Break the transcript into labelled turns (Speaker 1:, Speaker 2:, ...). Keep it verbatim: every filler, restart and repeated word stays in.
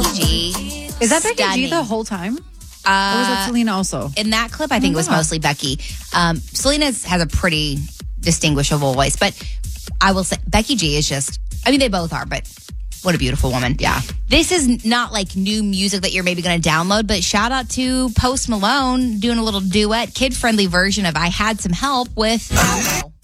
Speaker 1: G.
Speaker 2: Is that Becky G
Speaker 1: Stunning.
Speaker 2: the whole time?
Speaker 1: Uh,
Speaker 2: or was that Selena also?
Speaker 1: In that clip, I think it was
Speaker 2: know.
Speaker 1: mostly Becky. Um, Selena has a pretty distinguishable voice, but I will say Becky G is just, I mean, they both are, but what a beautiful woman.
Speaker 2: Yeah.
Speaker 1: This is not like new music that you're maybe going to download, but shout out to Post Malone doing a little duet, kid-friendly version of I Had Some Help with Almo.